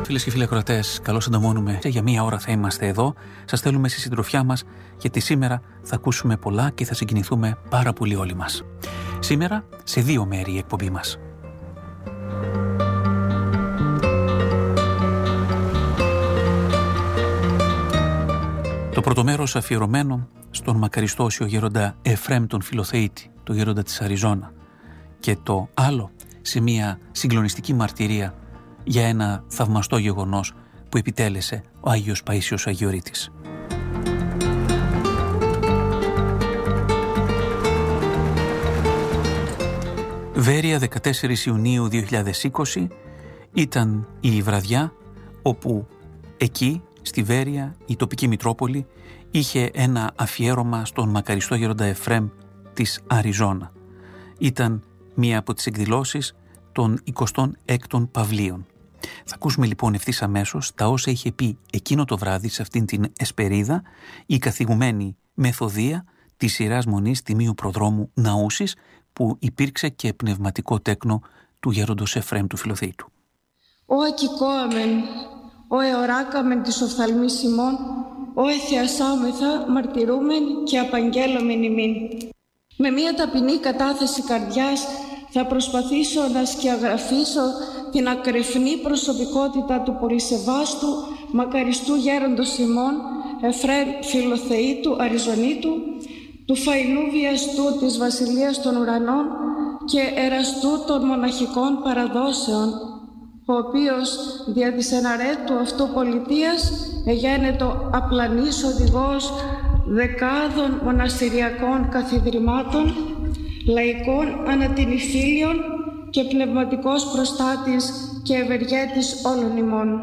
Φίλες και φίλοι ακροατές, καλώς ανταμώνουμε. Για μία ώρα θα είμαστε εδώ. Σας θέλουμε στη συντροφιά μας, γιατί σήμερα θα ακούσουμε πολλά και θα συγκινηθούμε πάρα πολύ όλοι μας. Σήμερα σε δύο μέρη η εκπομπή μας. Το πρώτο μέρος αφιερωμένο στον μακαριστώσιο γέροντα Εφραίμ τον Φιλοθεήτη, το γέροντα της Αριζόνα, και το άλλο σε μια συγκλονιστική μαρτυρία για ένα θαυμαστό γεγονός που επιτέλεσε ο Άγιος Παΐσιος Αγιορείτης. Βέρεια, 14 Ιουνίου 2020, ήταν η βραδιά όπου εκεί στη Βέρεια η τοπική Μητρόπολη είχε ένα αφιέρωμα στον μακαριστό γέροντα Εφραίμ της Αριζόνα. Ήταν μία από τις εκδηλώσεις των 26ων Παυλίων. Θα ακούσουμε λοιπόν ευθύς αμέσως τα όσα είχε πει εκείνο το βράδυ σε αυτήν την εσπερίδα η καθηγουμένη Μεθοδία της Ιεράς Μονής Τιμίου Προδρόμου Ναούσης, που υπήρξε και πνευματικό τέκνο του γέροντος Εφραίμ του Φιλοθεήτου. «Ω ακικόαμεν, ω εωράκαμεν της οφθαλμής ημών, ω εθεασάμεθα μαρτυρούμεν και απαγγέλωμεν ημίν». Με μια ταπεινή κατάθεση καρδιάς θα προσπαθήσω να σκιαγραφίσω την ακρεφνή προσωπικότητα του πολυσεβάστου μακαριστού γέροντος ημών Εφραίμ Φιλοθεήτου Αριζονίτου, του φαϊνού βιαστού της Βασιλείας των Ουρανών και εραστού των μοναχικών παραδόσεων, ο οποίος δια της εναρέτου αυτού πολιτείας εγένετο απλανής οδηγός δεκάδων μοναστηριακών καθιδρυμάτων, λαϊκών ανατινηφίλιων και πνευματικός προστάτης και ευεργέτης όλων ημών.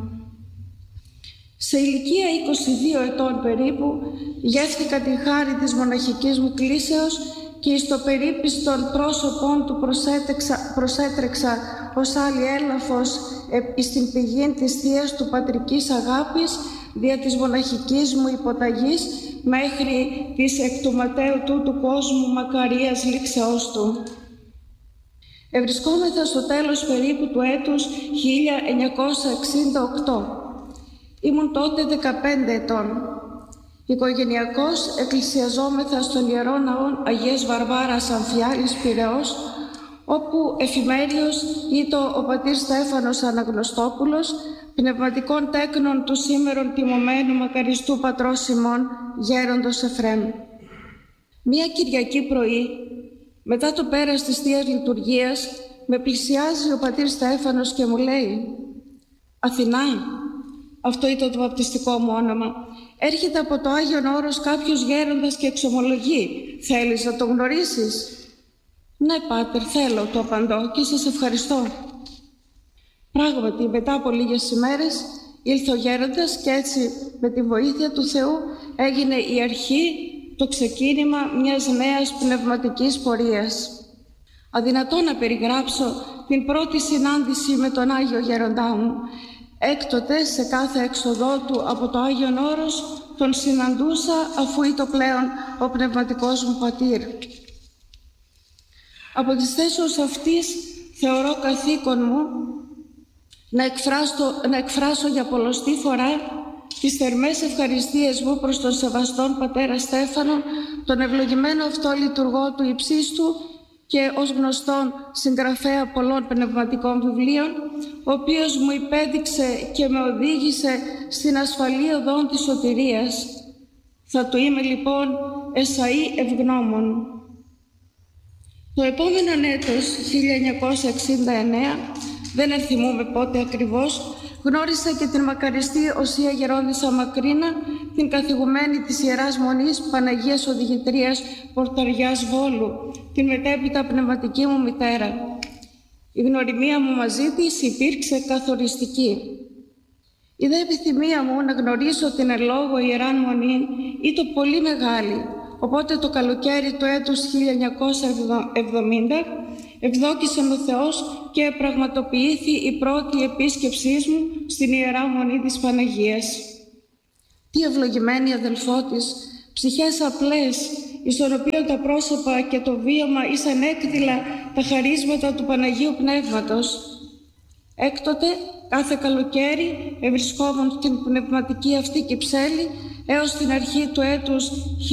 Σε ηλικία 22 ετών περίπου γεύθηκα τη χάρη της μοναχικής μου κλήσεως και εις το περίπιστον πρόσωπον του προσέτρεξα ως άλλη έλαφος εις την πηγήν της θείας του πατρικής αγάπης δια της μοναχικής μου υποταγής μέχρι της εκ του ματαίου του κόσμου μακαρίας λήξεώς του. Ευρισκόμεθα στο τέλος περίπου του έτους 1968. Ήμουν τότε 15 ετών. Οικογενειακώς εκκλησιαζόμεθα στον Ιερό Ναό Αγίας Βαρβάρας Αμφιάλης Πειραιώς, όπου εφημέριος ήτο ο πατήρ Στέφανος Αναγνωστόπουλος, πνευματικών τέκνων του σήμερον τιμωμένου μακαριστού πατρός ημών γέροντος Εφραίμ. Μία Κυριακή πρωί, μετά το πέρας της Θείας Λειτουργίας, με πλησιάζει ο πατήρ Στέφανος και μου λέει «Αθηνά, αυτό ήταν το βαπτιστικό μου όνομα, έρχεται από το Άγιον Όρος κάποιος γέροντας και εξομολογεί. Θέλεις να τον γνωρίσεις?» «Ναι, πάτερ, θέλω», του απαντώ, «και σας ευχαριστώ». Πράγματι, μετά από λίγες ημέρες ήλθε ο γέροντας και έτσι με τη βοήθεια του Θεού έγινε η αρχή, το ξεκίνημα μιας νέας πνευματικής πορείας. Αδυνατό να περιγράψω την πρώτη συνάντηση με τον Άγιο Γέροντά μου. Έκτοτε σε κάθε έξοδό του από το Άγιον Όρος τον συναντούσα αφού ήταν πλέον ο πνευματικός μου πατήρ. Από τις θέσεως αυτής θεωρώ καθήκον μου να εκφράσω για πολλοστή φορά τις θερμές ευχαριστίες μου προς τον σεβαστόν πατέρα Στέφανον, τον ευλογημένο αυτό λειτουργό του υψίστου και ως γνωστόν συγγραφέα πολλών πνευματικών βιβλίων, ο οποίος μου υπέδειξε και με οδήγησε στην ασφαλή οδόν της σωτηρίας. Θα του είμαι λοιπόν εσαΐ ευγνώμων. Το επόμενο έτος, 1969, δεν ενθυμούμε πότε ακριβώς, γνώρισα και την μακαριστή Οσία Γερόντισσα Μακρίνα, την καθηγουμένη της Ιεράς Μονής Παναγίας Οδηγητρίας Πορταριάς Βόλου, την μετέπειτα πνευματική μου μητέρα. Η γνωριμία μου μαζί της υπήρξε καθοριστική. Η δε επιθυμία μου να γνωρίσω την εν λόγω Ιεράν Μονή ήταν πολύ μεγάλη, οπότε το καλοκαίρι του έτους 1970 ευδόκησε ο Θεός και πραγματοποιήθη η πρώτη επίσκεψή μου στην Ιερά Μονή της Παναγίας. Τι ευλογημένη αδελφό της, ψυχές απλές, εις τον οποίο τα πρόσωπα και το βίωμα ήσαν έκδηλα τα χαρίσματα του Παναγίου Πνεύματος. Έκτοτε κάθε καλοκαίρι ευρισκόμουν στην πνευματική αυτή Κυψέλη έως την αρχή του έτους 1975,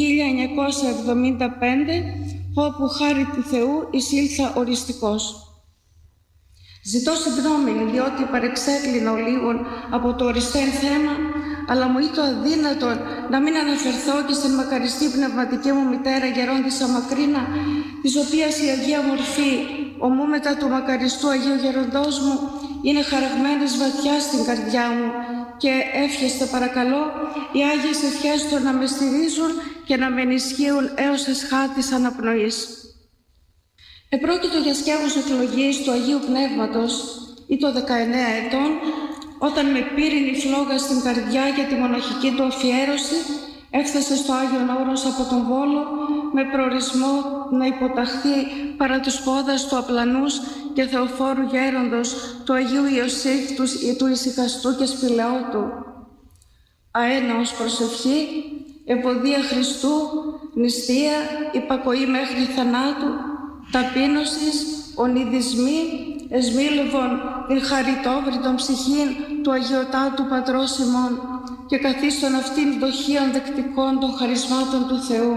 όπου χάρη του Θεού εισήλθα οριστικός. Ζητώ συγγνώμη διότι παρεξέκλεινα λίγον από το οριστέν θέμα, αλλά μου ήταν αδύνατον να μην αναφερθώ και στην μακαριστή πνευματική μου μητέρα Γερόντισσα Μακρίνα, της οποίας η Αγία Μορφή, ομού μετά του μακαριστού Αγίου Γεροντός μου, είναι χαραγμένες βαθιά στην καρδιά μου και εύχεστε παρακαλώ οι Άγιες ευχές του να με στηρίζουν και να με ενισχύουν έως εσχά της αναπνοής. Επρόκειτο για σκεύος εκλογής του Αγίου Πνεύματος ή το 19 ετών, όταν με πύρινη φλόγα στην καρδιά για τη μοναχική του αφιέρωση έφτασε στο Άγιον Όρος από τον Βόλο με προορισμό να υποταχθεί παρά τους πόδας του Απλανούς και Θεοφόρου Γέροντος του Αγίου Ιωσήφ του Ησυχαστού και Σπηλαιότου. Αένα ως προσευχή, ευωδία Χριστού, νηστεία, υπακοή μέχρι θανάτου, ταπείνωσης, ονειδισμοί, εσμήλευον την χαριτόβρητον ψυχήν του Αγιωτάτου Πατρός ημών και καθίστον αυτήν δοχείων δεκτικών των χαρισμάτων του Θεού.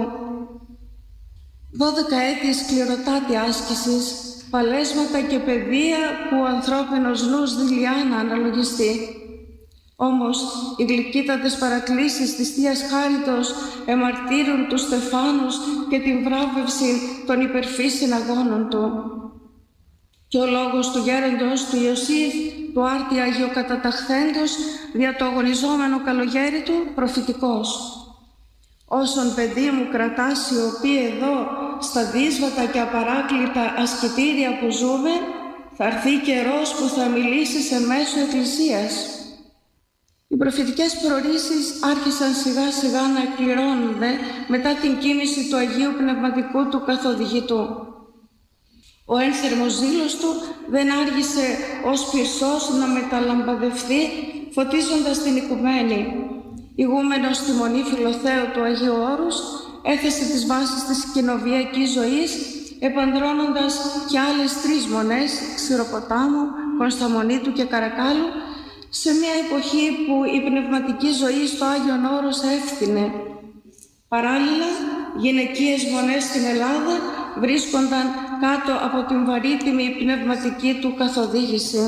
12 έτη σκληροτάτη άσκησης, παλέσματα και παιδεία που ο ανθρώπινος νους δειλιά να αναλογιστεί. Όμως οι γλυκύτατες παρακλήσεις της Θείας Χάριτος εμαρτύρουν τους στεφάνους και την βράβευση των υπερφύσιν αγώνων του. Και ο λόγος του γέροντος του Ιωσήφ, του άρτη Αγιοκαταταχθέντος, δια το αγωνιζόμενο καλογέρι του, προφητικός. Όσον παιδί μου κρατάς σιωπή εδώ, στα δύσβατα και απαράκλητα ασκητήρια που ζούμε, θα έρθει καιρός που θα μιλήσει σε μέσο εκκλησίας. Οι προφητικές προορίσεις άρχισαν σιγά σιγά να εκπληρώνονται μετά την κίνηση του Αγίου Πνευματικού του καθοδηγητού. Ο ένθερμος ζήλος του δεν άργησε ως πυρσός να μεταλαμπαδευτεί, φωτίζοντας την οικουμένη. Ηγούμενος στη Μονή Φιλοθέου του Αγίου Όρους, έθεσε τις βάσεις της κοινοβιακής ζωής, επανδρώνοντας και άλλες 3 μονές, Ξηροποτάμου, Κωνσταμονίτου και Καρακάλου, σε μια εποχή που η πνευματική ζωή στο Άγιον Όρος έφθινε. Παράλληλα, γυναικείες μονές στην Ελλάδα βρίσκονταν κάτω από την βαρύτιμη πνευματική του καθοδήγηση.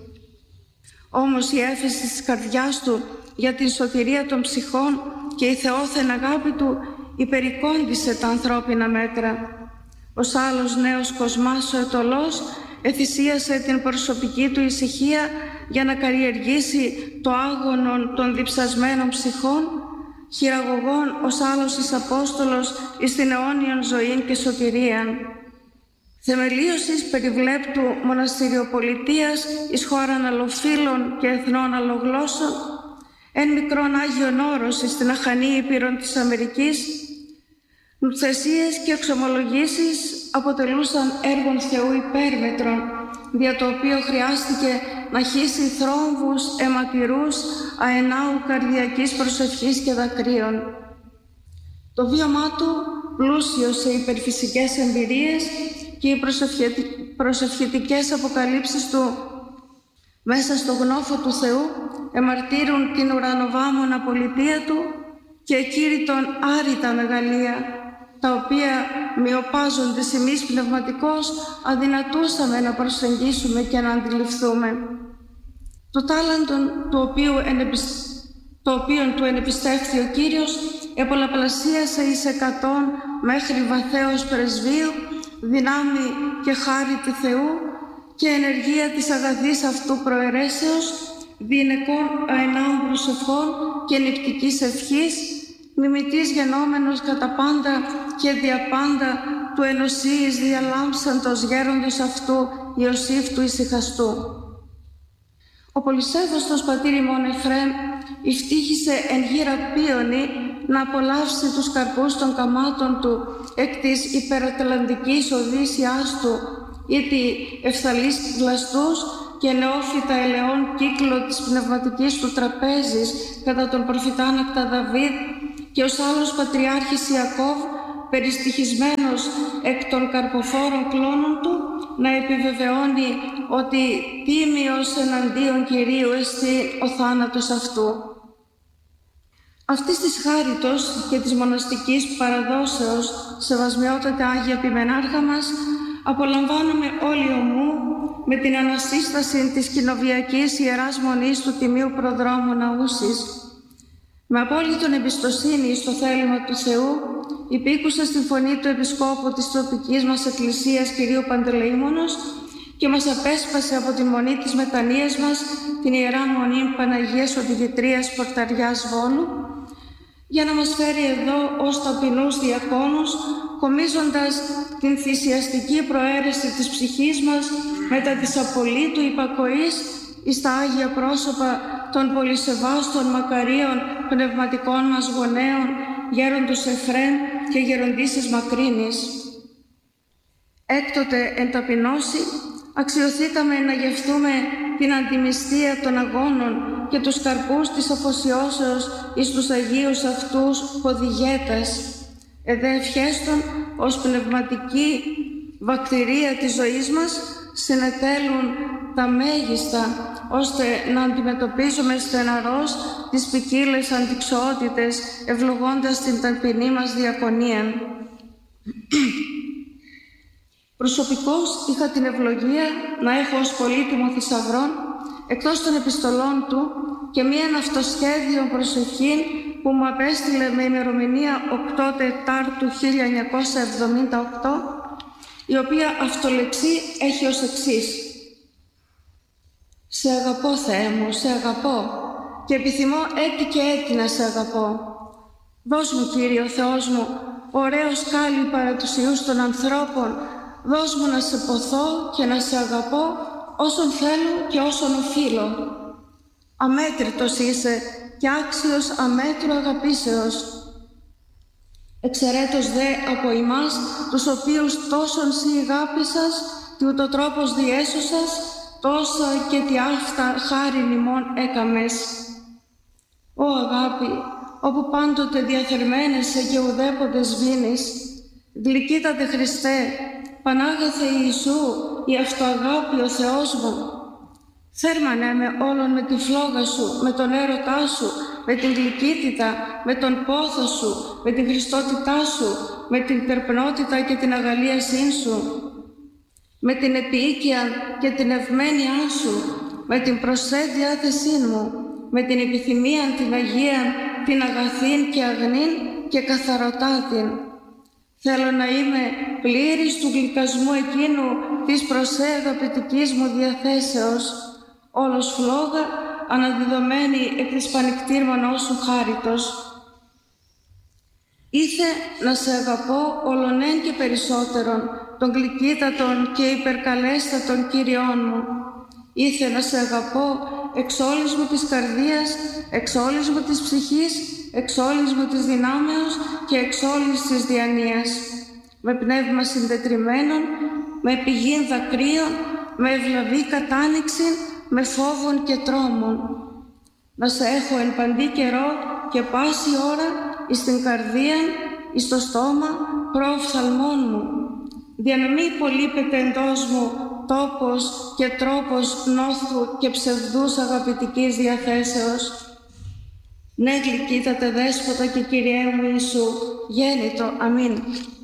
Όμως η έφεση της καρδιάς του για την σωτηρία των ψυχών και η θεόθεν αγάπη του υπερικόντισε τα ανθρώπινα μέτρα. Ως άλλος νέος κοσμάς ο ετωλός εθυσίασε την προσωπική του ησυχία για να καλλιεργήσει το άγωνον των διψασμένων ψυχών, χειραγωγών ως άλλος εις Απόστολος εις την αιώνιον ζωήν και σωτηρίαν. Θεμελίωσης περιβλέπτου μοναστηριοπολιτείας εις χώραν αλλοφύλων και εθνών αλλογλώσσων, εν μικρόν Άγιον Όρος εις την αχανή Ήπειρον της Αμερικής, νουθεσίες και εξομολογήσεις αποτελούσαν έργων Θεού υπέρμετρων, δια το οποίο χρειάστηκε να χύσει θρόμβους αιματηρούς αενάου καρδιακής προσευχής και δακρύων. Το βίωμά του, πλούσιο σε υπερφυσικές εμπειρίες και οι προσευχητικές αποκαλύψεις του μέσα στο γνώφο του Θεού εμαρτύρουν την ουρανοβάμωνα πολιτεία του και εκήρυτον άρρητα μεγαλεία, τα οποία μειοπάζοντες εμείς πνευματικώς αδυνατούσαμε να προσεγγίσουμε και να αντιληφθούμε. Το τάλαντον το οποίον του ενεπιστεύθη ο Κύριος επολαπλασίασε εις 100 μέχρι βαθέως πρεσβείου, δυνάμει και χάρη του Θεού και ενεργεία της αγαθής αυτού προαιρέσεως, διηνεκών αενάων προσευχών και νηπτικής ευχής, μιμητής γενόμενος κατά πάντα και διαπάντα του ενωσίης διαλάμψαντος γέροντος αυτού Ιωσήφ του Ησυχαστού. Ο πολυσέβαστος πατήρ ημών Εφραίμ ευτύχησε εν γύρα πίονη να απολαύσει τους καρπούς των καμάτων του εκ της υπερατλαντικής οδύσσιάς του ή τη ευθαλής βλαστούς και νεόφυτα ελαιών κύκλο της πνευματικής του τραπέζης κατά τον προφητάνακτα Δαβίδ και ως άλλος πατριάρχης Ιακώβ, περιστοιχισμένος εκ των καρποφόρων κλώνων του, να επιβεβαιώνει ότι τίμιος εναντίον Κυρίου εστί ο θάνατος αυτού. Αυτής της χάριτος και της μοναστικής παραδόσεως, σεβασμιότατε Άγια Επιμενάρχα μας, απολαμβάνουμε όλοι ομού με την ανασύσταση της κοινοβιακής Ιεράς Μονής του Τιμίου Προδρόμου Ναούσης. Με απόλυτον εμπιστοσύνη στο θέλημα του Θεού, υπήκουσα στην φωνή του Επισκόπου της τοπικής μας Εκκλησίας Κυρίου Παντελεήμονος και μας απέσπασε από τη μονή της μετανοίας μας, την Ιερά Μονή Παναγίας Οδηγητρίας Πορταριάς Βόλου, για να μας φέρει εδώ ως ταπεινούς διακόνους, κομίζοντας την θυσιαστική προαίρεση της ψυχής μας μετά της απολύτου υπακοής εις τα Άγια πρόσωπα των πολυσεβάστων μακαρίων πνευματικών μας γονέων, γέροντος Εφρέμ και γεροντίσης Μακρύνης. Έκτοτε εν ταπεινώσει, αξιωθήκαμε να γευτούμε την αντιμυστία των αγώνων και τους καρπούς της αφοσιώσεως εις τους Αγίους αυτούς ποδηγέτας, εδέ ευχέστον ως πνευματική βακτηρία της ζωής μας συνετέλουν τα μέγιστα, ώστε να αντιμετωπίζουμε στεναρός τις ποικίλες αντιξοότητες, ευλογώντας την ταπεινή μας διακονία. Προσωπικώς είχα την ευλογία να έχω ως πολύτιμο θησαυρό, εκτός των επιστολών του, και μία αυτοσχέδιο προσευχή που μου απέστειλε με ημερομηνία 8 Τετάρτου 1978, η οποία αυτολεξή έχει ως εξής: «Σε αγαπώ, Θεέ μου, σε αγαπώ και επιθυμώ έτη και έτη να σε αγαπώ. Δώσ' μου, Κύριε Θεός μου, ωραίο σκάλι παρά τους ιούς των ανθρώπων, δώσ' μου να σε ποθώ και να σε αγαπώ όσον θέλω και όσον οφείλω. Αμέτρητος είσαι και άξιος αμέτρου αγαπήσεως. Εξαιρέτως δε από ημάς, τους οποίους τόσον σοι αγάπησας, τι ούτω τρόπος διέσωσας, τόσα και τι αυτά χάριν ημών έκαμες. Ω αγάπη, όπου πάντοτε διαθερμένεσαι και ουδέποτε σβήνεις, γλυκύτατε Χριστέ, Πανάγαθε Ιησού, η αυτοαγάπη ο Θεός μου. Θέρμανέ με όλον με τη φλόγα σου, με τον έρωτά σου, με την γλυκύτητα, με τον πόθο σου, με την χριστότητά σου, με την τερπνότητα και την αγαλίασή σου, με την επίοικια και την ευμένειά σου, με την προσέ διάθεσή μου, με την επιθυμία την Αγία, την αγαθήν και αγνήν και καθαρωτάτην. Θέλω να είμαι πλήρης του γλυκασμού εκείνου της προσέ αγαπητικής μου διαθέσεως, όλος φλόγα αναδιδομένη εκ της πανικτήρμονός σου χάριτος. Ήθε να σε αγαπώ όλον και περισσότερον, των γλυκύτατων και υπερκαλέστατων Κύριών μου. Ήθε να σε αγαπώ εξ όλης μου της καρδίας, εξ όλης μου της ψυχής, εξ όλης μου της δυνάμεως και εξ όλης της διανοίας, με πνεύμα συντετριμμένων, με πηγήν δακρύων, με ευλαβή κατάνοιξη, με φόβων και τρόμων. Να σε έχω εν παντή καιρό και πάση ώρα εις την καρδία, εις το στόμα, προοφθαλμών μου. Για να μην υπολείπεται εντός μου τόπος και τρόπος νόθου και ψευδούς αγαπητικής διαθέσεως. Ναι, γλυκύτατε Δέσποτα και Κυριέ μου Ιησού, γέννητο, αμήν.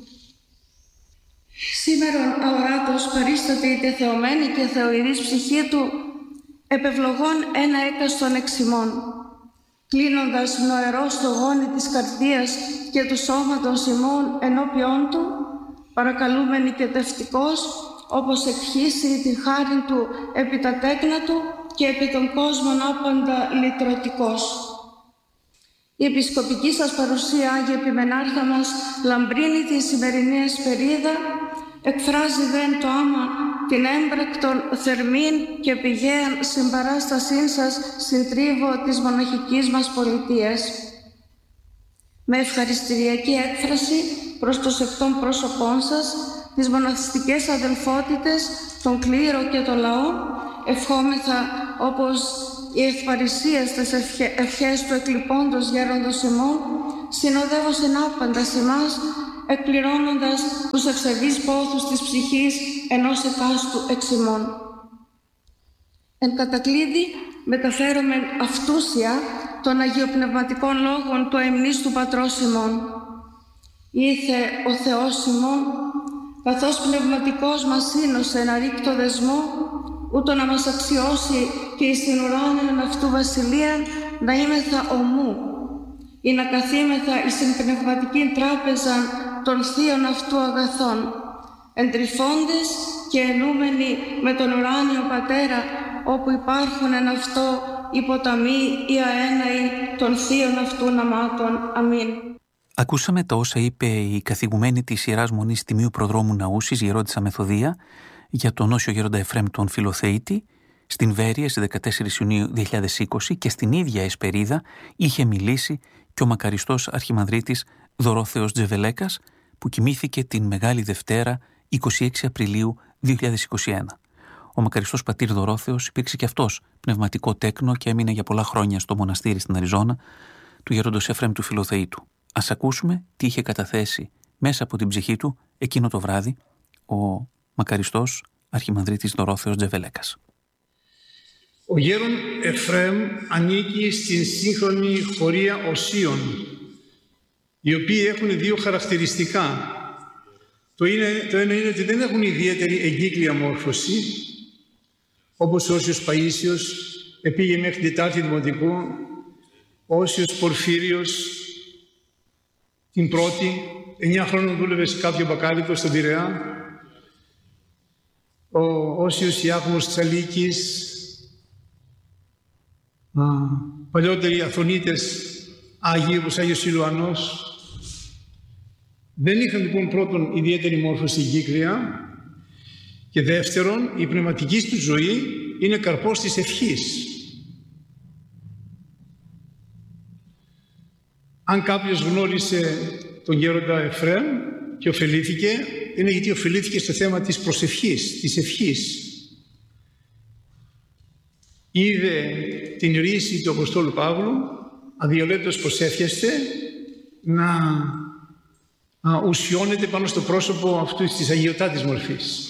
Σήμερον αοράτος παρίσταται η τεθεωμένη και θεοειδής ψυχή του, επευλογών ένα έκαστον εξημών, κλείνοντας νοερό στο γόνι της καρδίας και του σώματος ημών ενώπιόν του, παρακαλούμενοι και τευτικός, όπως εκχύσει τη χάρη του επί τα τέκνα του και επί των κόσμων άπαντα λυτρωτικός. Η επισκοπική σας παρουσία, Άγιε Επιμενάρχα μας, λαμπρύνει τη σημερινή εσπερίδα, εκφράζει δεν το άμα την έμπρακτον θερμήν και πηγαίαν συμπαράστασήν σας στην τρίβο της μοναχικής μας πολιτείας. Με ευχαριστηριακή έκφραση προς το σεπτόν πρόσωπόν σας, τις μοναστικές αδελφότητες, τον κλήρο και το λαό, ευχόμεθα όπως οι ευπαρισίαστες ευχές του εκλειπώντος γέροντος ημών, συνοδεύωσιν άπαντας ημάς, εκπληρώνοντας τους ευσεβείς πόθους της ψυχής ενός εκάστου εξημών. Εν κατακλείδη μεταφέρομαι αυτούσια των αγιοπνευματικών λόγων του αημνής του Πατρός ημών. Ήθε ο Θεός ημών, καθώς πνευματικός μας σύνωσε να ρίξει το δεσμό, ούτω να μας αξιώσει και εις την ουράνιον αυτού βασιλείαν να είμεθα ομού, ή να καθήμεθα εις την πνευματική τράπεζα των θείων αυτού αγαθών, εντρυφώντες και ενούμενοι με τον ουράνιο Πατέρα, όπου υπάρχουν εν αυτό οι ποταμοί ή αέναοι των θείων αυτού ναμάτων. Αμήν. Ακούσαμε τα όσα είπε η καθηγουμένη της Ιεράς Μονής Τιμίου Προδρόμου Ναούσης, Γερόντισσα Μεθοδία, για τον Όσιο Γέροντα Εφραίμ τον Φιλοθεήτη, στην Βέρεια στις 14 Ιουνίου 2020, και στην ίδια εσπερίδα είχε μιλήσει και ο μακαριστός αρχιμανδρίτης Δωρόθεος Τζεβελέκας, που κοιμήθηκε την Μεγάλη Δευτέρα 26 Απριλίου 2021. Ο μακαριστός πατήρ Δωρόθεος υπήρξε και αυτός πνευματικό τέκνο και έμεινε για πολλά χρόνια στο μοναστήρι στην Αριζόνα του Γέροντος Εφραίμ του Φιλοθεήτου. Ας ακούσουμε τι είχε καταθέσει μέσα από την ψυχή του εκείνο το βράδυ ο μακαριστός αρχιμανδρίτης Δωρόθεος Τζεβελέκας. Ο γέρον Εφραίμ ανήκει στην σύγχρονη χωρία οσίων, οι οποίοι έχουν δύο χαρακτηριστικά. Το ένα είναι ότι δεν έχουν ιδιαίτερη εγκύκλια μόρφωση, όπως ο Όσιος Παΐσιος επήγε μέχρι την Τετάρτη Δημοτικού, ο Όσιος Πορφύριος την πρώτη, 9 χρόνων δούλευε σε κάποιο μπακάλικο στον Πειραιά, ο Όσιος Ιάκωβος Τσαλίκης, παλιότεροι Αθωνίτες Άγιοι όπως Άγιος Σιλουανός. Δεν είχαν λοιπόν πρώτον ιδιαίτερη μόρφωση εγκύκλια, και δεύτερον η πνευματική του ζωή είναι καρπός της ευχής. Αν κάποιος γνώρισε τον γέροντα Εφραίμ και ωφελήθηκε, είναι γιατί ωφελήθηκε στο θέμα της προσευχής, της ευχής. Είδε την ρίση του Αποστόλου Παύλου, αδιαλέπτως προσεύχεστε, να ουσιώνεται πάνω στο πρόσωπο αυτού της αγιωτάτης μορφής.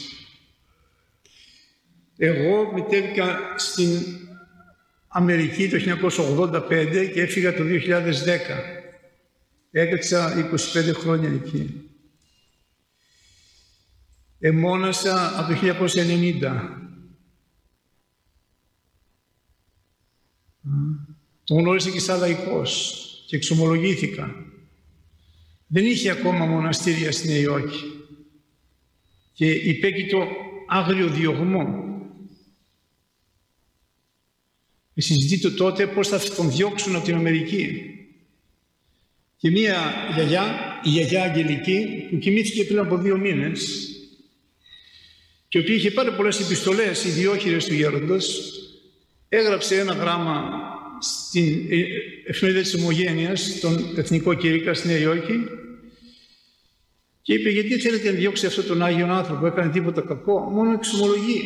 Εγώ μετέβηκα στην Αμερική το 1985 και έφυγα το 2010. Έκατσα 25 χρόνια εκεί. Εμόνασα από το 1990. Τον γνώρισα και σαν λαϊκός και εξομολογήθηκα. Δεν είχε ακόμα μοναστήρια στην Νέα Υόρκη και υπέκει το άγριο διωγμό. Συζητείται τότε πώς θα τον διώξουν από την Αμερική. Και μία γιαγιά, η γιαγιά Αγγελική, που κοιμήθηκε πριν από 2 μήνες και η οποία είχε πάρει πολλές επιστολές ιδιόχειρες του γέροντος, έγραψε ένα γράμμα στην εφημερίδα της Ομογένειας, στον Εθνικό Κήρυκα στη Νέα Υόρκη, και είπε: γιατί θέλετε να διώξετε αυτόν τον Άγιον άνθρωπο, έκανε τίποτα κακό, μόνο εξομολογεί.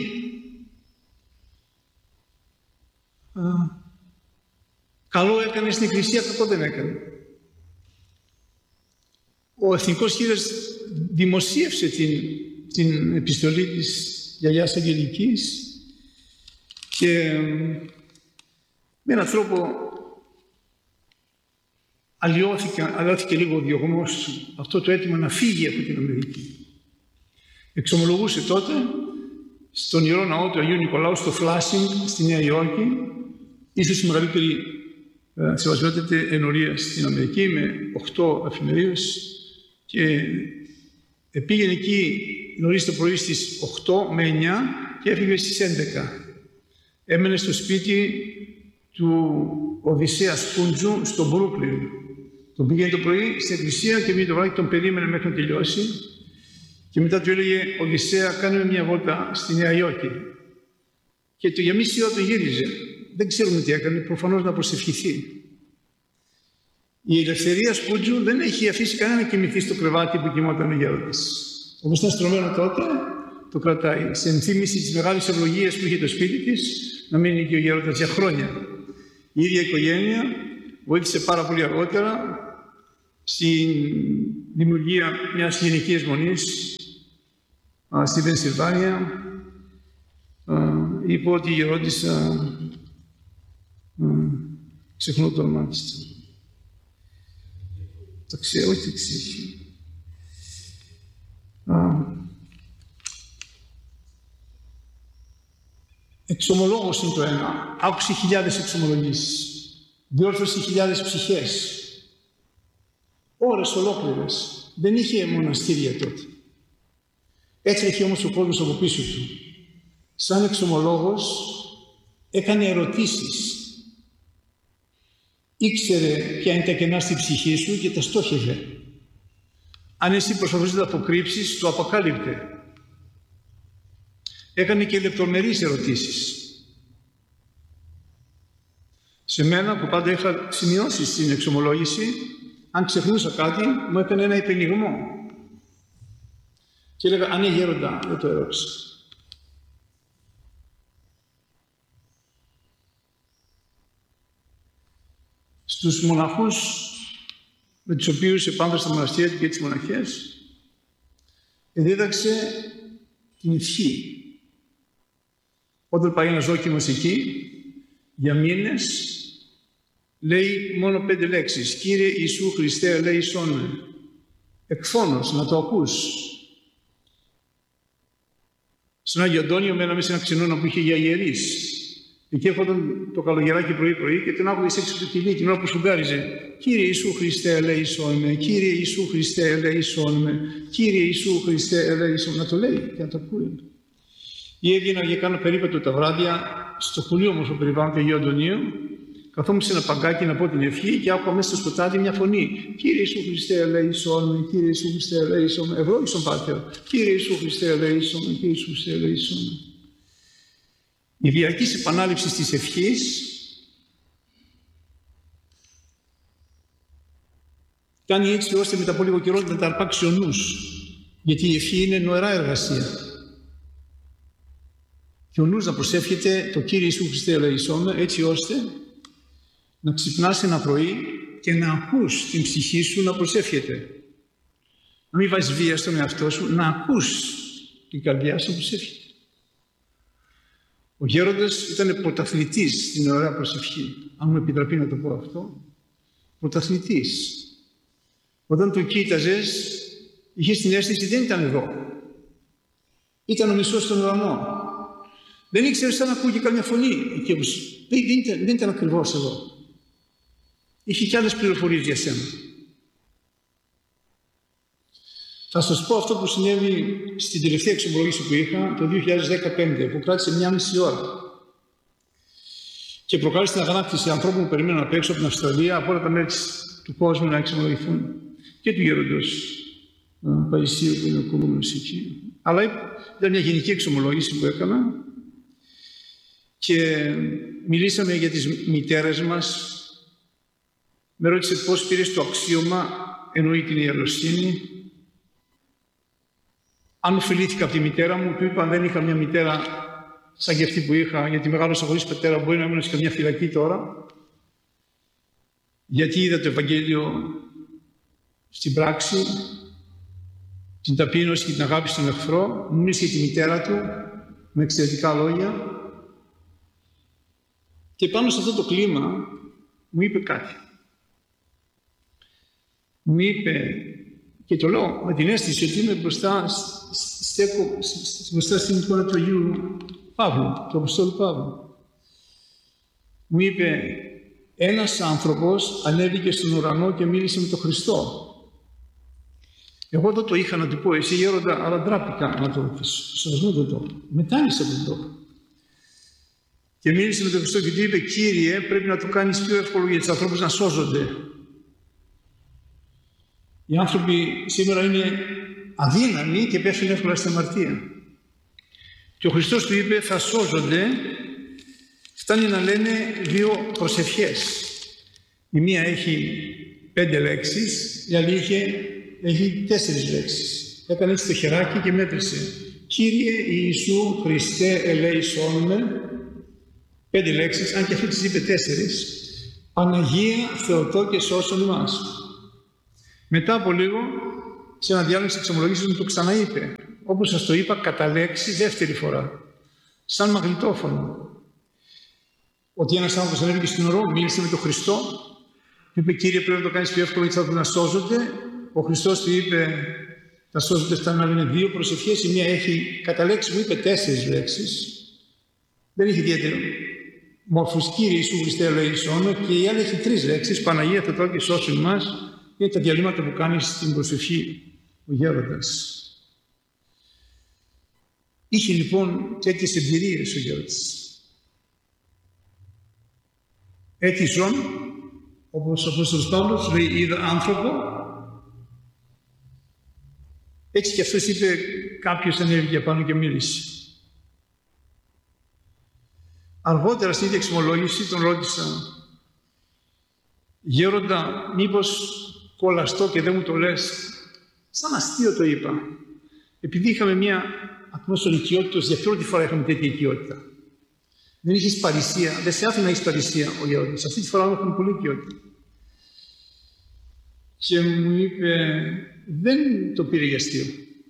Καλό έκανε στην Εκκλησία, κακό δεν έκανε. Ο Εθνικός Κήρυκας δημοσίευσε την επιστολή της γιαγιάς Αγγελικής και με έναν τρόπο αλλοιώθηκε λίγο ο διωγμός, αυτό το αίτημα να φύγει από την Αμερική. Εξομολογούσε τότε στον Ιερό Ναό του Αγίου Νικολάου στο Φλάσινγκ στη Νέα Υόρκη, ίσως η μεγαλύτερη σεβασμιότητα ενορία στην Αμερική, με 8 εφημερίδες, και πήγαινε εκεί νωρίς το πρωί στις 8 με 9 και έφυγε στις 11. Έμενε στο σπίτι του Οδυσσέα Σπούντζου στο Μπρούκλιν. Τον πήγαινε το πρωί στην εκκλησία και πήγε το βράδυ, τον περίμενε μέχρι να τελειώσει, και μετά του έλεγε: Οδυσσέα, κάνουμε μια βόλτα στη Νέα Υόρκη. Και για μισή ώρα τον γύριζε. Δεν ξέρουμε τι έκανε, προφανώς να προσευχηθεί. Η Ελευθερία Σπούντζου δεν έχει αφήσει κανένα να κοιμηθεί στο κρεβάτι που κοιμόταν ο γέροντας. Όπως ήταν στρωμένο τότε, το κρατάει. Σε ενθύμηση της μεγάλης ευλογίας που είχε το σπίτι της, να μείνει εκεί ο γέροντας για χρόνια. Η ίδια οικογένεια βοήθησε πάρα πολύ αργότερα στην δημιουργία μιας γυναικείας μονής στη Πενσιλβάνια, είπε ότι η γερόντισσα, ξεχνώ το όνομά της. Το ξέρω, όχι το ξέρω. Εξομολόγος είναι το ένα. Άκουσε χιλιάδες εξομολογήσεις. Διόρθωσε χιλιάδες ψυχές. Ώρες ολόκληρες. Δεν είχε μοναστήρια τότε. Έτρεχε όμως ο κόσμος από πίσω του. Σαν εξομολόγος έκανε ερωτήσεις. Ήξερε ποια είναι τα κενά στη ψυχή σου και τα στόχευε. Αν εσύ προσπαθούσες να τα αποκρύψεις, το αποκάλυπτε. Έκανε και λεπτομερείς ερωτήσεις. Σε μένα που πάντα είχα σημειώσει στην εξομολόγηση, αν ξεχνούσα κάτι, μου έκανε ένα υπενιγμό. Και έλεγα, αν είναι γέροντα, δεν το ερώτησα. Στους μοναχούς με τους οποίους επάνδρωσε στα μοναστήρια και τις μοναχές, δίδαξε την ευχή. Όταν πάει ένας δόκιμος εκεί, για μήνες, λέει μόνο 5 λέξεις. Κύριε Ιησού Χριστέ, ελέησόν με. Εκφώνως, να το ακούς. Στον Άγιο Αντώνιο μέναμε σε ένα ξενώνα που είχε για ιερείς. Εκεί έρχονταν το καλογεράκι πρωί-πρωί και τον άκουγες έξω από το κοινή, την ώρα που σουγκάριζε. Κύριε Ιησού Χριστέ, ελέησόν με. Κύριε Ιησού Χριστέ, ελέησόν με. Κύριε Ιησού Χριστέ, ελέησόν με. Να το λέει και να το ακούει. Ή έβγαινα για κάνω περίπατο τα βράδια στο πολύ όμορφο περιβάλλον του Αγίου Αντωνίου. Καθόμουν σε ένα παγκάκι να πω την ευχή και άκουγα μέσα στο σκοτάδι μια φωνή. Κύριε Ιησού Χριστέ, ελέησόν με. Κύριε Ιησού Χριστέ, ελέησόν με. Ευλόγησον Πάτερ. Κύριε Ιησού Χριστέ, ελέησόν με. Κύριε Ιησού Χριστέ, ελέησόν με. Η διαρκής επανάληψη της ευχής κάνει έτσι ώστε μετά από λίγο καιρό να τα αρπάξει ο νους. Γιατί η ευχή είναι νοερά εργασία. Και ο νους να προσεύχεται το Κύριε Ιησού Χριστέ ελεησόν με, έτσι ώστε να ξυπνάς ένα πρωί και να ακούς την ψυχή σου να προσεύχεται. Να μην βάζεις βία στον εαυτό σου, να ακούς την καρδιά σου να προσεύχεται. Ο γέροντας ήταν πρωταθλητής στην ωραία προσευχή. Αν μου επιτραπεί να το πω αυτό. Πρωταθλητής. Όταν τον κοίταζες, είχες την αίσθηση δεν ήταν εδώ. Ήταν ο μισός στον ουρανό. Δεν ήξερες αν ακούγε καμιά φωνή. Δεν ήταν ακριβώς εδώ. Είχε και άλλες πληροφορίες για σένα. Θα σας πω αυτό που συνέβη στην τελευταία εξομολόγηση που είχα το 2015, που κράτησε 1,5 ώρα. Και προκάλεσε την αγανάκτηση ανθρώπων που περιμένουν απ' έξω από την Αυστραλία, από όλα τα μέρη του κόσμου να εξομολογηθούν. Και του γέροντος Παϊσίου που είναι ο κομμούνος εκεί. Αλλά ήταν μια γενική εξομολόγηση που έκανα και μιλήσαμε για τις μητέρες μας. Με ρώτησε πώς πήρες το αξίωμα, εννοεί την ιεροσύνη. Αν οφειλήθηκα από τη μητέρα μου, του είπα αν δεν είχα μια μητέρα σαν και αυτή που είχα, γιατί μεγάλωσα χωρίς πατέρα, μπορεί να ήμουν σε καμιά φυλακή τώρα. Γιατί είδα το Ευαγγέλιο στην πράξη, την ταπείνωση και την αγάπη στον εχθρό, μου μίλησε τη μητέρα του με εξαιρετικά λόγια. Και πάνω σε αυτό το κλίμα μου είπε κάτι. Μου είπε, και το λέω με την αίσθηση ότι είμαι μπροστά στην εικόνα του Αγίου Παύλου, του Αποστόλου Παύλου. Μου είπε, ένας άνθρωπος ανέβηκε στον ουρανό και μίλησε με τον Χριστό. Εγώ εδώ το είχα να του πω, εσύ γέροντα, αλλά ντράπηκα να το ρωτήσω. Σεβασμό δεν το. Μετάνισα που το. Και μίλησε με τον Χριστό και του είπε, Κύριε, πρέπει να το κάνεις πιο εύκολο για τους ανθρώπους να σώζονται. Οι άνθρωποι σήμερα είναι αδύναμοι και πέφτουν εύκολα στην αμαρτία. Και ο Χριστός του είπε, θα σώζονται, φτάνει να λένε 2 προσευχές. Η μία έχει 5 λέξεις, η άλλη έχει 4 λέξεις. Έκανε έτσι το χεράκι και μέτρησε. Κύριε Ιησού Χριστέ ελέησόν με, 5 λέξεις, αν και αυτή τις είπε 4. Παναγία Θεοτό και σώσον ημάς. Μετά από λίγο, σε ένα διάλογο της εξομολογήσεως μου το ξαναείπε. όπως σας το είπα, κατά λέξη δεύτερη φορά, σαν μαγνητόφωνο. Ότι ένας άνθρωπος ανέβηκε στην ορό, μίλησε με τον Χριστό, του είπε: Κύριε, πρέπει να το κάνεις πιο εύκολο, γιατί θα να σώζονται. Ο Χριστός του είπε: τα σώζονται αυτά να είναι 2 προσευχές. Η μία έχει, κατά λέξη μου είπε 4 λέξεις. Δεν έχει ιδιαίτερο μόρφος. Κύριε Ιησού Χριστέ ελεησόν. Και η άλλη έχει 3 λέξεις. Παναγία Θεοτόκη και σώσον μας. Είναι τα διαλύματα που κάνει στην προσευχή ο γέροντας. Είχε λοιπόν τέτοιες εμπειρίες ο γέροντας. Έτυχον, όπως ο Απόστολος Παύλος λέει, είδα άνθρωπο. Έτσι και αυτός είπε, κάποιος ανέβηκε πάνω και μίλησε. Αργότερα στην ίδια εξομολόγηση τον ρώτησα: Γέροντα, μήπως κολλαστώ και δεν μου το λες? Σαν αστείο το είπα. Επειδή είχαμε μια ατμόσφαιρα οικειότητας, για πρώτη φορά είχαμε τέτοια οικειότητα. Δεν είχες παρησία, δεν σε άφηνε να έχεις παρησία ο γέροντας. Αυτή τη φορά είχαμε πολύ οικειότητα. Και μου είπε, δεν το πήρε για αστείο.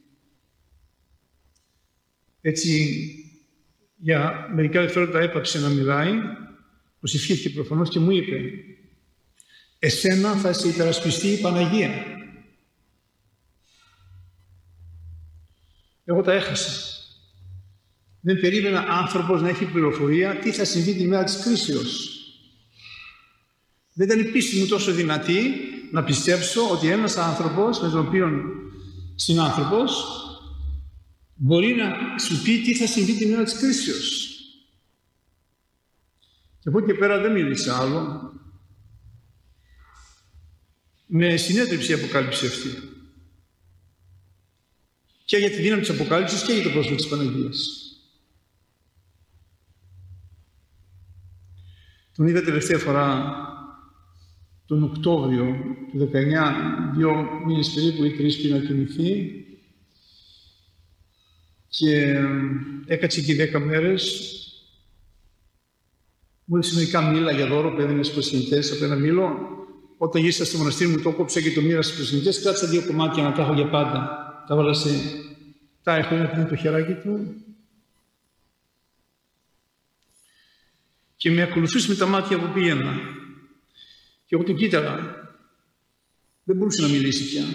Έτσι, για μερικά δευτερόλεπτα έπαψε να μιλάει, προσευχήθηκε προφανώς και μου είπε: εσένα θα σε υπερασπιστεί η Παναγία. Εγώ τα έχασα. Δεν περίμενα άνθρωπος να έχει πληροφορία τι θα συμβεί την ημέρα της κρίσεως. Δεν ήταν η πίστη μου τόσο δυνατή να πιστέψω ότι ένας άνθρωπος, με τον οποίο συνάνθρωπος, μπορεί να σου πει τι θα συμβεί την ημέρα της κρίσεως. Και από εκεί και πέρα δεν μίλησα άλλο. Με συνέτριψε η αποκάλυψη αυτή. Και για τη δύναμη της αποκάλυψης και για το πρόσωπο της Παναγίας. Τον είδα τελευταία φορά τον Οκτώβριο του 19, 2 μήνες περίπου ή 3 πριν να κοιμηθεί, και έκατσε εκεί 10 μέρες. Μου έδωσε μερικά μήλα για δώρο που έδινε στους προσευχητές από ένα μήλο. Όταν γύρισα στο μοναστήρι μου, το κόψα και το μοίρασα στους προσευχητές. Κράτησα 2 κομμάτια να τα έχω για πάντα. Τα βάλα σε. Τα έχω ένα πριν το χεράκι του. Και με ακολουθούσε με τα μάτια που πήγαινα. Και εγώ τον κοίταγα. Δεν μπορούσε να μιλήσει πια.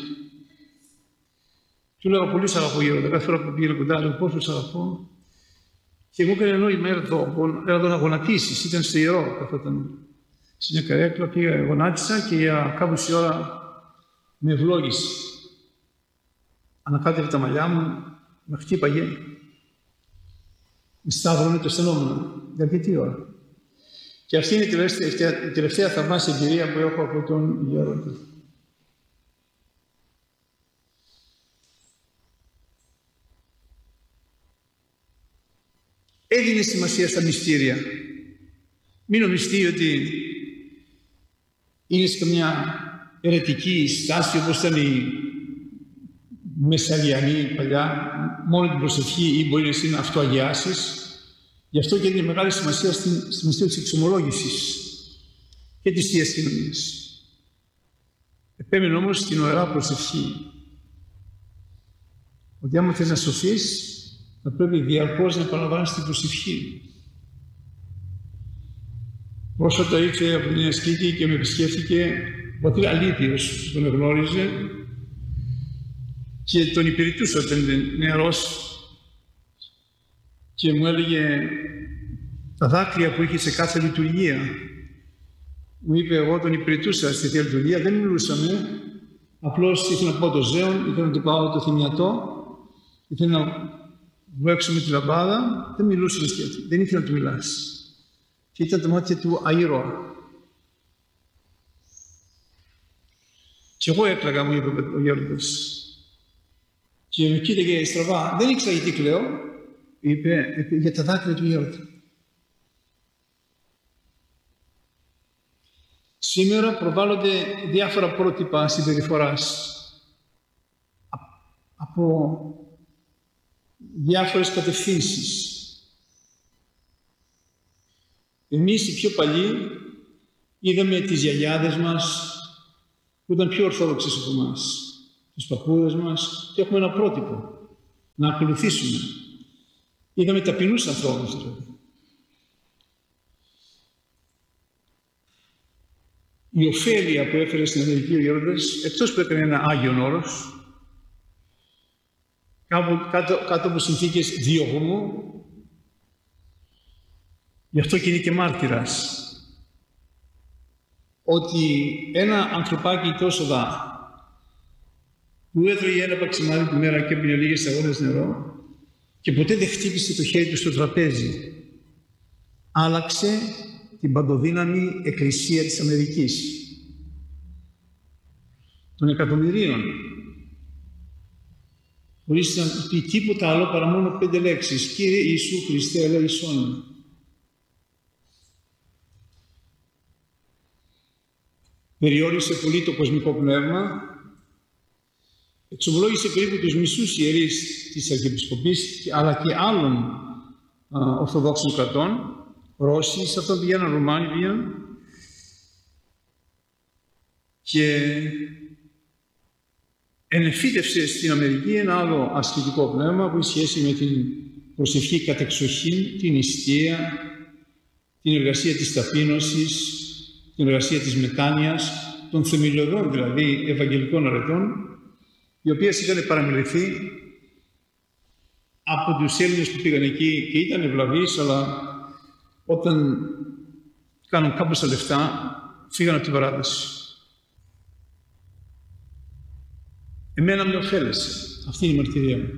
Του λέγα: πολύ σ' αγαπώ, γέροντα. Κάθε φορά που πήγαινε κοντά, λέω: πόσο σ' αγαπώ. Και εγώ έκανα νόημα εδώ να γονατίσεις. Ήταν στο ιερό, καθόταν σε μια καρέκλα, πήγα, γονάτισα και για κάμποση ώρα με ευλόγησε. Ανακάτευε τα μαλλιά μου, με χτύπαγε. Με σταύρωνε, το αισθανόμουν. Για αρκετή ώρα. Και αυτή είναι η τελευταία θαυμάσια εμπειρία που έχω από τον γέροντα. Έδινε σημασία στα μυστήρια. Μην νομιστεί ότι είναι σε καμιά αιρετική στάση όπως ήταν η Μεσσαλιανή παλιά, μόνο την προσευχή ή μπορεί να αυτοαγιάσεις. Γι' αυτό και έδινε μεγάλη σημασία στη μυστήριο της εξομολόγησης και της Θείας Κοινωνίας. Επέμενε όμως στην ωραία προσευχή. Ότι άμα θες να σωθείς, θα πρέπει διαρκώς να επαναλαμβάνεις την προσευχή. Πρόσφατα ήρθε από την Ασκήτη και με επισκέφθηκε ο πατήρ Αλίπιος, τον εγνώριζε και τον υπηρετούσα όταν ήταν νεαρός και μου έλεγε τα δάκρυα που είχε σε κάθε λειτουργία. Μου είπε, εγώ τον υπηρετούσα στη Θεία Λειτουργία, δεν μιλούσαμε, απλώς ήθελα να πάω το ζέον, ήθελα να του πάω το θυμιατό, ήθελα να βγω με τη λαμπάδα, δεν μιλούσε δεν ήθελα να του μιλάς. Και ήταν τα μάτια του αήρωα. Και εγώ έκλαιγα, μου είπε ο γέροντας. Και με κοίταγε στραβά. Δεν ήξερα γιατί κλαίω. Είπε, για τα δάκρυα του γέροντα. Σήμερα προβάλλονται διάφορα πρότυπα συμπεριφοράς από διάφορες κατευθύνσεις. Εμείς οι πιο παλιοί είδαμε τις γιαγιάδες μας που ήταν πιο ορθόδοξες από εμάς, τους παππούδες μας, και έχουμε ένα πρότυπο. να ακολουθήσουμε. Είδαμε ταπεινούς ανθρώπους δηλαδή. Η ωφέλεια που έφερε στην Αμερική ο Γέροντας, εκτός που έκανε ένα Άγιον Όρος, κάτω από συνθήκες διωγμού, γι' αυτό και είναι και μάρτυρας, ότι ένα ανθρωπάκι τόσο που έτρωγε ένα παξιμάδι τη μέρα και έπινε λίγες σταγόνες νερό και ποτέ δεν χτύπησε το χέρι του στο τραπέζι, άλλαξε την παντοδύναμη εκκλησία της Αμερικής, των εκατομμυρίων, χωρίς να πει τίποτα άλλο παρά μόνο 5 λέξεις: Κύριε Ιησού Χριστέ, ελέησόν. Περιόρισε πολύ το κοσμικό πνεύμα, εξομολόγησε περίπου τους μισούς ιερείς της Αρχιεπισκοπής, αλλά και άλλων Ορθοδόξων κρατών, Ρώσοι, σε αυτό πηγαίναν, Ρουμάνοι πηγαίναν, και ενεφύτευσε στην Αμερική ένα άλλο ασκητικό πνεύμα που έχει σχέση με την προσευχή κατεξοχήν, την νηστεία, την εργασία της ταπείνωσης, την εργασία της μετάνοιας, των θεμελιωδών δηλαδή ευαγγελικών αρετών, οι οποίες είχαν παραμεληθεί από τους Έλληνες που πήγαν εκεί και ήταν ευλαβείς, αλλά όταν κάνουν κάμποσα λεφτά φύγαν από την παράδοση. Εμένα με ωφέλεσε. Αυτή είναι η μαρτυρία μου.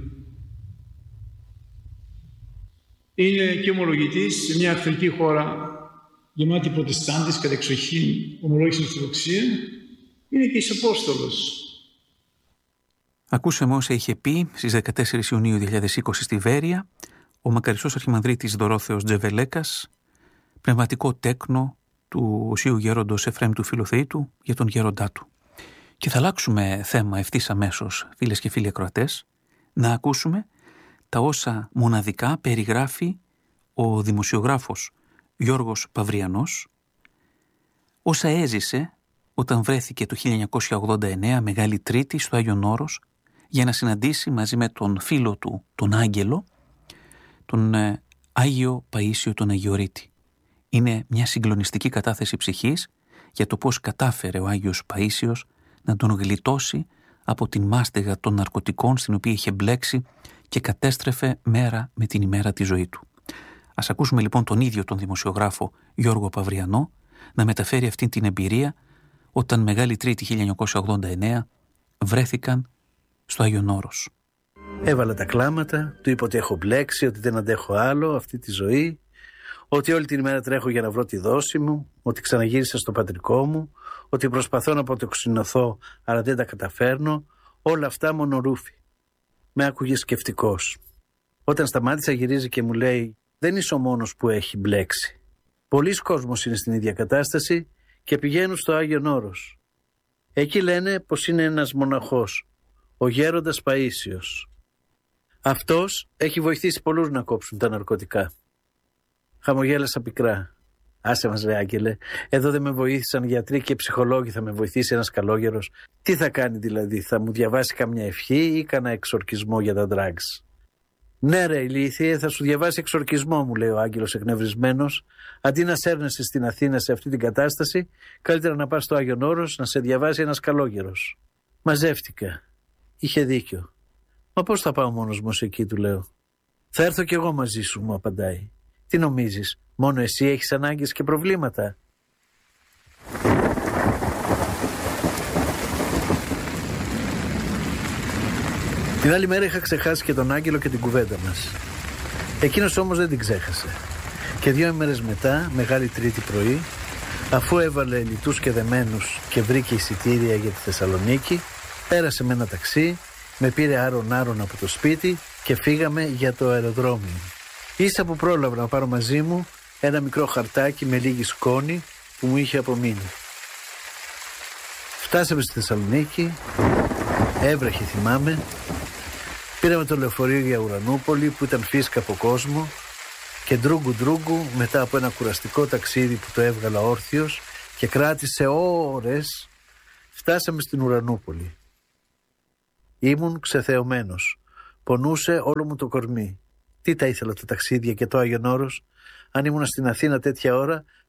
Είναι και ομολογητής σε μια εχθρική χώρα γεμάτη προτεστάντες, κατεξοχήν ομολόγησε την Ορθοδοξία. Είναι και Απόστολος. Ακούσαμε όσα είχε πει στις 14 Ιουνίου 2020 στη Βέρεια ο μακαριστός Αρχιμανδρίτης Δωρόθεος Τζεβελέκας, πνευματικό τέκνο του Οσίου Γέροντος Εφραίμ του Φιλοθεήτου για τον γέροντά του. Και θα αλλάξουμε θέμα ευθύς αμέσως, φίλες και φίλοι ακροατές, να ακούσουμε τα όσα μοναδικά περιγράφει ο δημοσιογράφος Γιώργος Παυριανός, όσα έζησε όταν βρέθηκε το 1989 Μεγάλη Τρίτη στο Άγιον Όρος για να συναντήσει μαζί με τον φίλο του, τον Άγγελο, τον Άγιο Παΐσιο τον Αγιορείτη. Είναι μια συγκλονιστική κατάθεση ψυχής για το πώς κατάφερε ο Άγιος Παΐσιος να τον γλιτώσει από την μάστιγα των ναρκωτικών στην οποία είχε μπλέξει και κατέστρεφε μέρα με την ημέρα τη ζωή του. Ας ακούσουμε λοιπόν τον ίδιο τον δημοσιογράφο Γιώργο Παυριανό να μεταφέρει αυτή την εμπειρία όταν Μεγάλη Τρίτη 1989 βρέθηκαν στο Άγιον Όρος. Έβαλα τα κλάματα, του είπα ότι έχω μπλέξει, ότι δεν αντέχω άλλο αυτή τη ζωή, ότι όλη την ημέρα τρέχω για να βρω τη δόση μου, ότι ξαναγύρισα στο πατρικό μου, ότι προσπαθώ να αποτοξινωθώ αλλά δεν τα καταφέρνω, όλα αυτά μονορούφι. Με άκουγε σκεφτικός. Όταν σταμάτησα γυρίζει και μου λέει: δεν είσαι ο μόνος που έχει μπλέξει. Πολλοί κόσμος είναι στην ίδια κατάσταση και πηγαίνουν στο Άγιον Όρος. Εκεί λένε πως είναι ένας μοναχός, ο Γέροντας Παΐσιος. Αυτός έχει βοηθήσει πολλούς να κόψουν τα ναρκωτικά. Χαμογέλασα πικρά. Άσε μας ρε Άγγελε, εδώ δεν με βοήθησαν γιατροί και ψυχολόγοι, θα με βοηθήσει ένας καλόγερος. Τι θα κάνει δηλαδή, θα μου διαβάσει καμιά ευχή ή κανένα εξορκισμό για τα drugs? Ναι ρε ηλίθιε, θα σου διαβάσει εξορκισμό, μου λέει ο Άγγελος εκνευρισμένος. Αντί να σέρνεσαι στην Αθήνα σε αυτή την κατάσταση, καλύτερα να πας στο Άγιον Όρος να σε διαβάσει ένας καλόγερος. Μαζεύτηκα. Είχε δίκιο. Μα πώς θα πάω μόνος μου εκεί, του λέω. Θα έρθω κι εγώ μαζί σου, μου απαντάει. Τι νομίζεις, μόνο εσύ έχεις ανάγκες και προβλήματα? Την άλλη μέρα είχα ξεχάσει και τον Άγγελο και την κουβέντα μας. Εκείνος όμως δεν την ξέχασε. Και 2 ημέρες μετά, Μεγάλη Τρίτη πρωί, αφού έβαλε λιτούς και δεμένους και βρήκε εισιτήρια για τη Θεσσαλονίκη, πέρασε με ένα ταξί, με πήρε άρον-άρον από το σπίτι και φύγαμε για το αεροδρόμιο. Ίσα που πρόλαβα να πάρω μαζί μου ένα μικρό χαρτάκι με λίγη σκόνη που μου είχε απομείνει. Φτάσαμε στη Θεσσαλονίκη, έβρεχε θυμάμαι, πήραμε το λεωφορείο για Ουρανούπολη που ήταν φίσκα από κόσμο και ντρούγκου μετά από ένα κουραστικό ταξίδι που το έβγαλα όρθιος και κράτησε ώρες, φτάσαμε στην Ουρανούπολη. Ήμουν ξεθεωμένος. Πονούσε όλο μου το κορμί. Τι τα ήθελα τα ταξίδια και το Άγιον Όρος. Αν ήμουν στην Αθήνα τέτοια ώρα,